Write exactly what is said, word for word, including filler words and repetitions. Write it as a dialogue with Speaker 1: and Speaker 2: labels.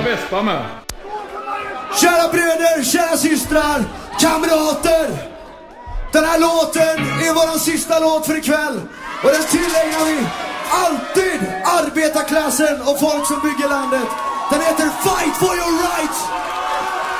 Speaker 1: Vespa med.
Speaker 2: Kära bröder, kära systrar, kamrater. Den här låten är våran sista låt för ikväll. Och den tillägnar vi alltid arbetarklassen och folk som bygger landet. Den heter Fight for your rights.